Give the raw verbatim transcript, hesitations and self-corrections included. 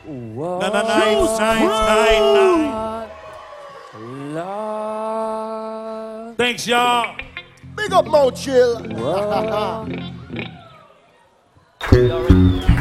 What? No, no, nice, nice, nice, Lord. Thanks, y'all. Big up, Mo Chill. What?